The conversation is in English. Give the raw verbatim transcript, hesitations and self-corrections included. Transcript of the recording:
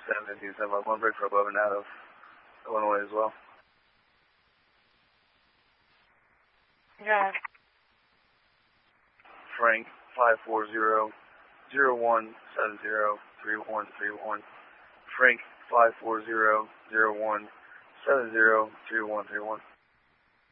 seven fifteen, seven five one, break for eleven out of Illinois as well. Yeah. Frank, five four zero, zero one seven zero, three one three one. Frank, five four zero, zero one seven zero, three one three one.